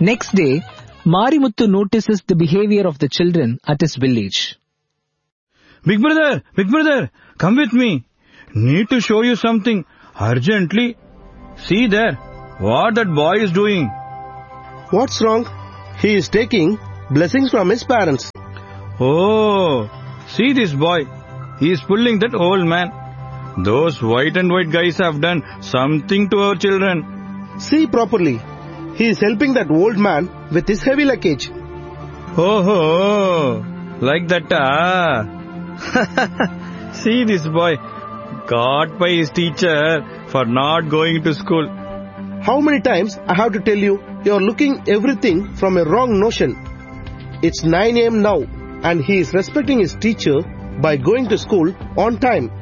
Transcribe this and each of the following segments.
Next day, Marimuthu notices the behavior of the children at his village. Big brother, come with me. Need to show you something urgently. See there, what that boy is doing. What's wrong? He is taking blessings from his parents. Oh, see this boy. He is pulling that old man. Those white and white guys have done something to our children. See properly. He is helping that old man with his heavy luggage. Oh, like that See this boy, caught by his teacher for not going to school. How many times I have to tell you, you are looking everything from a wrong notion. It's 9 a.m. now and he is respecting his teacher by going to school on time.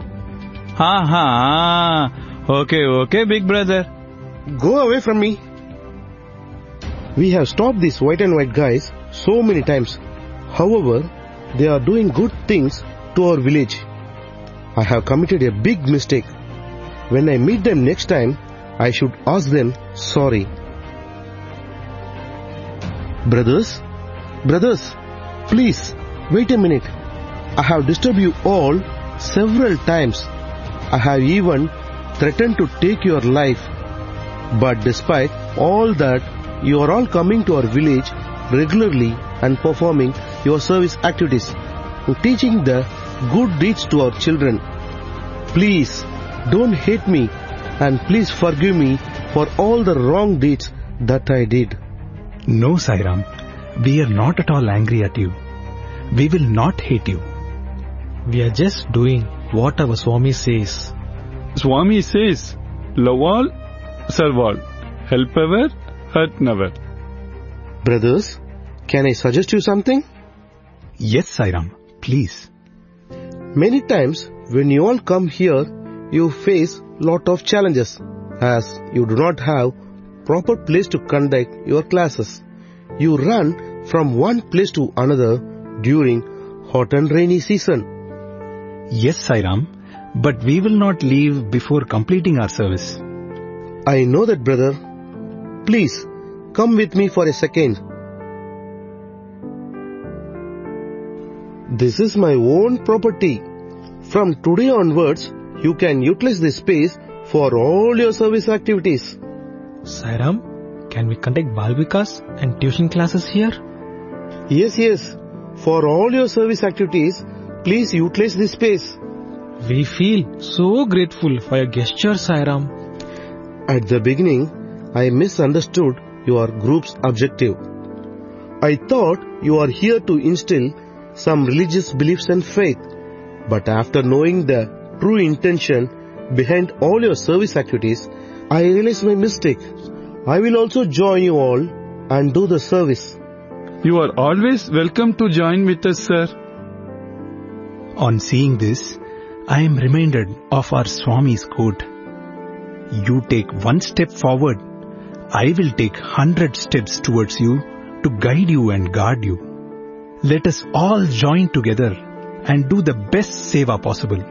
Okay, big brother. Go away from me. We have stopped these white and white guys so many times. However, they are doing good things to our village. I have committed a big mistake. When I meet them next time, I should ask them sorry. Brothers, please, wait a minute. I have disturbed you all several times. I have even threatened to take your life. But despite all that, you are all coming to our village regularly and performing your service activities, teaching the good deeds to our children. Please, don't hate me and please forgive me for all the wrong deeds that I did. No, Sairam, we are not at all angry at you. We will not hate you. We are just doing what our Swami says. Swami says, love all, serve all, help ever, hurt never. Brothers, can I suggest you something? Yes, Sairam, please. Many times when you all come here, you face lot of challenges as you do not have proper place to conduct your classes. You run from one place to another during hot and rainy season. Yes, Sairam, but we will not leave before completing our service. I know that, brother. Please, come with me for a second. This is my own property. From today onwards, you can utilize this space for all your service activities. Sairam, can we conduct Bal Vikas and tuition classes here? Yes. For all your service activities, please utilize this space. We feel so grateful for your gesture, Sairam. At the beginning, I misunderstood your group's objective. I thought you are here to instill some religious beliefs and faith. But after knowing the true intention behind all your service activities, I realized my mistake. I will also join you all and do the service. You are always welcome to join with us, sir. On seeing this, I am reminded of our Swami's quote. You take one step forward, I will take 100 steps towards you to guide you and guard you. Let us all join together and do the best seva possible.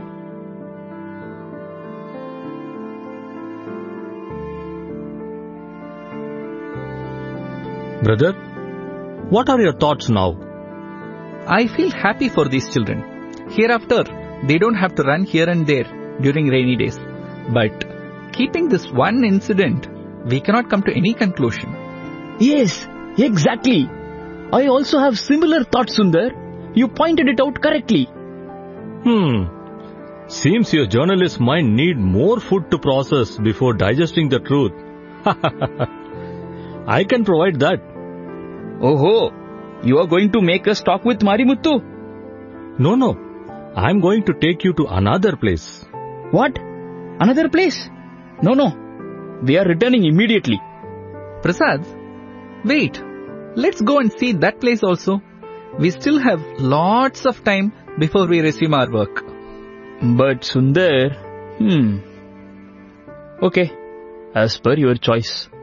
Brother, what are your thoughts now? I feel happy for these children. Hereafter, they don't have to run here and there during rainy days. But keeping this one incident, we cannot come to any conclusion. Yes, exactly. I also have similar thoughts, Sundar. You pointed it out correctly. Seems your journalist mind need more food to process before digesting the truth. I can provide that. Oh, you are going to make us talk with Marimuthu? No. I'm going to take you to another place. What? Another place? No. We are returning immediately. Prasad, wait. Let's go and see that place also. We still have lots of time before we resume our work. But Sundar... Okay, as per your choice.